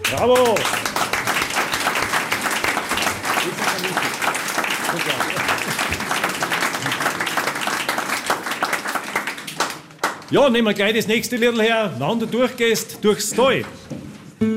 Bravo! Ja, nehmen wir gleich das nächste Liedl her, wenn du durchgehst, durchs Tal.